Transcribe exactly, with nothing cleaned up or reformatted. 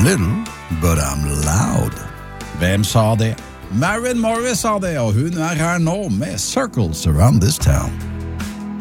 little, but I'm loud. Hvem sa det? Maren Morris sa det, og hun er her nå med Circles Around This Town.